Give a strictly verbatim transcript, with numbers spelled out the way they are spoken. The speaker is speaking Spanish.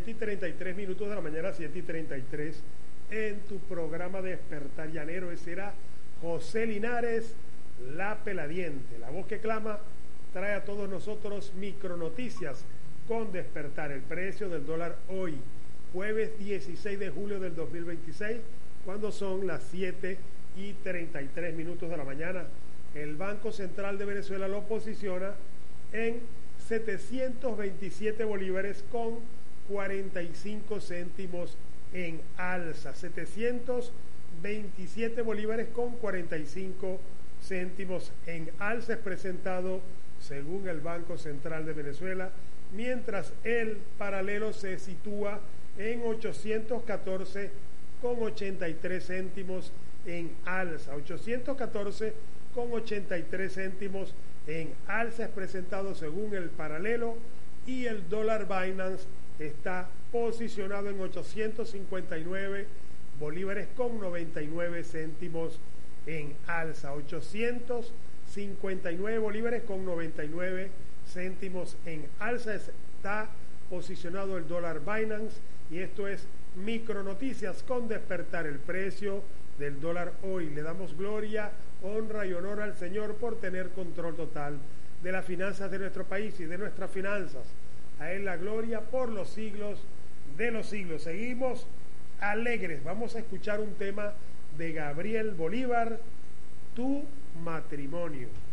siete y treinta y tres minutos de la mañana, siete y treinta y tres, en tu programa Despertar Llanero. Ese era José Linares, la peladiente, la voz que clama, trae a todos nosotros micronoticias con Despertar. El precio del dólar hoy, jueves dieciséis de julio del dos mil veintiséis, cuando son las siete y treinta y tres minutos de la mañana. El Banco Central de Venezuela lo posiciona en setecientos veintisiete bolívares con cuarenta y cinco céntimos en alza. setecientos veintisiete bolívares con cuarenta y cinco céntimos en alza es presentado según el Banco Central de Venezuela, mientras el paralelo se sitúa en ochocientos catorce con ochenta y tres céntimos en alza. ochocientos catorce con ochenta y tres céntimos en alza es presentado según el paralelo, y el dólar Binance está posicionado en ochocientos cincuenta y nueve bolívares con noventa y nueve céntimos en alza. ochocientos cincuenta y nueve bolívares con noventa y nueve céntimos en alza está posicionado el dólar Binance, y esto es Micronoticias con Despertar. El precio del dólar hoy. Le damos gloria, honra y honor al Señor por tener control total de las finanzas de nuestro país y de nuestras finanzas. A Él la gloria por los siglos de los siglos. Seguimos alegres. Vamos a escuchar un tema de Gabriel Bolívar, Tu matrimonio.